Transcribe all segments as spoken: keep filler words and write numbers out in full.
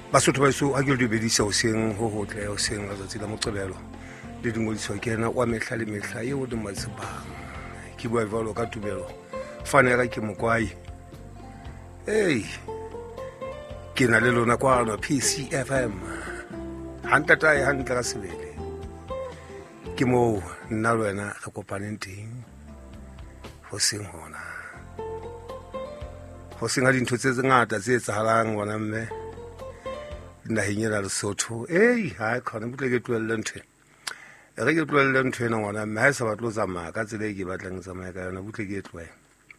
Basotho ba so a ke le bedisa o seng ho hotle o seng ga tsela moqebelo le dingodiso ke na wa mehla le mehla eo di matsebang ke bua valo ka tubelo fane ga ke mokwai hey ke na le lona kwa no P C F M hanta tai hanta ka sebele ke mo nna le wena re kopaneng teng ho seng hona ho seng ga dintho tse ngata tse etsahalang bona mme naheng ena Lesotho ei ha khona butle ke tlohelle ntho e re ke tlohelle ntho ena ngwana mme ha e sa batlo tsamaya ka tsela e ke batlang tsamaya ka yona butle ke tlohe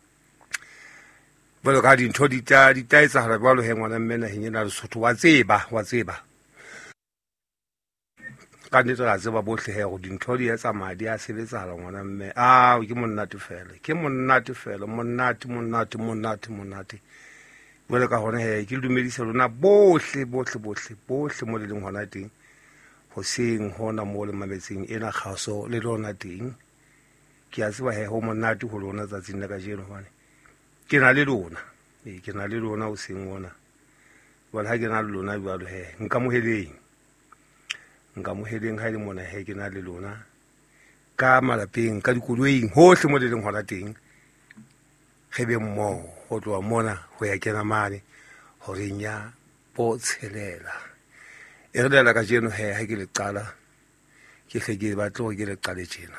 bolo ka dintho di ta di ta etsahala jwalo he ngwana mme naheng ena Lesotho wa tseba wa tseba ka nnete ra tseba bohle he go dintho di etsa madi a sebetsahala ngwana mme a ke monnate fela ke monnate fela monnate monnate monnate monnate bole ka hona he ke dumedisa lona bohle bohle bohle bohle mo le leng hona teng ho seng hona mo le mametseng ena kgaso le lona teng ke a tseba he ho monate ho lona tsatsing la ka jeno hwane ke na le lona e ke na le lona o seng ona bona ha ke na le lona jwalo he nka moheleng nka moheleng ha ile mona he ke na le lona ka malapeng ka dikoloing hohle mo le leng hona teng ge be mmo go tloa mona go ya kena mane go renya po tshelela e re la ka jeno he ha ke le qala ke ge ke batlo ke le qale tjena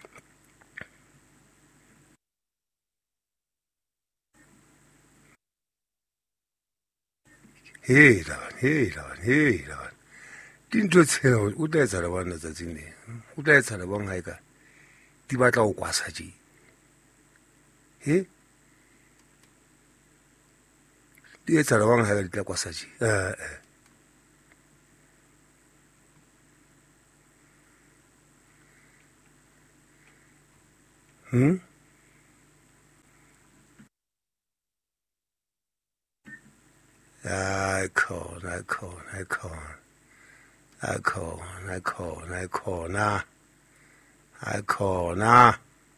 hey la hey la hey la dintho tsena o tla etsa le bona tsatsing le o tla etsa le bona ha e ka di batla o kwasa je he di etsa le bona ha di tla kwasa je eh eh hm icon icon icon icon icon icon icon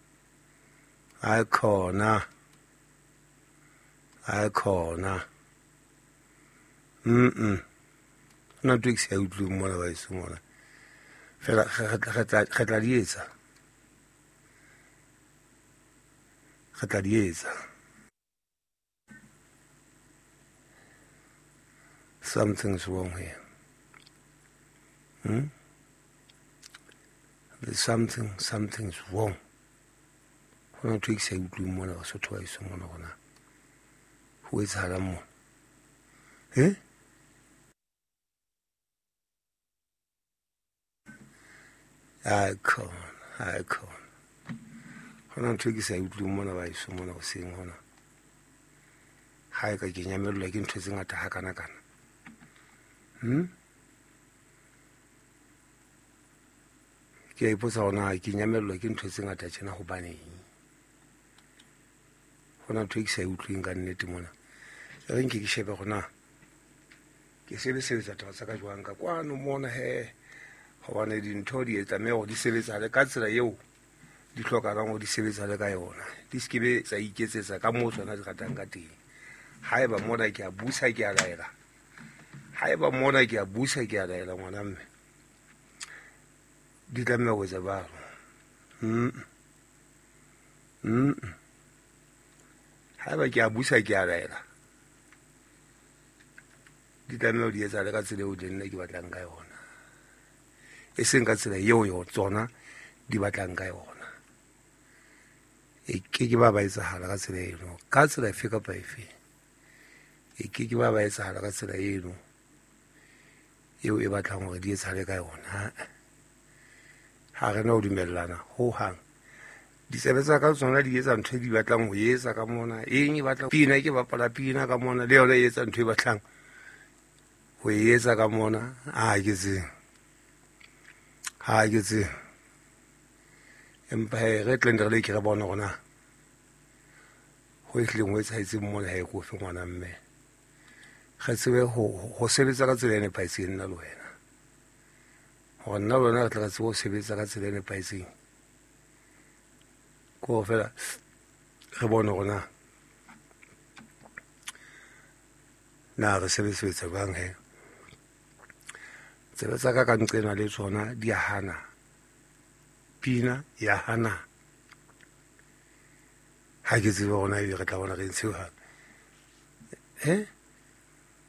icon icon mm mm na twix ya utlu mo la ba isimola fela ga ga tla dietsa ga tla dietsa something's wrong here hmm there's something something's wrong hona twix ya utlu mo la so twa isimola gona ho etsahala mo eh icon icon hona twix ya utlu mo la ba isimola go seng hona ha e ka ke nyamelwa ke ntho tse ngata ha kana kana hm ke ipotsa hona ke nyamelwa ke ntho tse ngata tjena go baneng hona twix ya utlu ka nnete mona re nke ke shebe gona ke sebe sebetsa taba tsa ka jwang ka kwano mona he go bana dintho di etsa me go di sebetsa le ka tsela eo di hloka ka go di sebetsa le ka yona di skebe tsa iketsetsa ka mo tsona di ratang ka teng haeba mona ke a busa ke a laela haeba mona ke a busa ke a laela ngwana mme di tla me go etsa ba mm mm haeba ke a busa ke a laela di tla me di etsa le ka tsela eo di nne ke batlang ka yona e seng ka tsela eo yo tsona di batlang ka yona e ke ke ba ba etsahala ka tsela eno ka tsela efe kapa efe e ke ke ba ba etsahala ka tsela eno eo e batlang gore di etsahale ka yona ha re no dumellana ho hang di sebetsa ka tsona di etsa ntho di batlang ho etsa ka mona eng e batla pina ke bapala pina ka mona le yona e etsa ntho e batlang ho etsa ka mona a ke tse ha ke tse empa he re tlende re le ke re bona gona ho itleng ho etsa itse mona he go fe ngwana mme ga tsebe ho ho sebetsa ka tsela ene paiseng nna le wena go nna lona re tla tsebe ho sebetsa ka tsela ene paiseng ko fela re bona gona na re sebetsa jwang he tsebe tsa ka ka nqena le tsona di a hana pina ya hana ha ke tsebe gona ebe re tla bona re ntsheo hape eh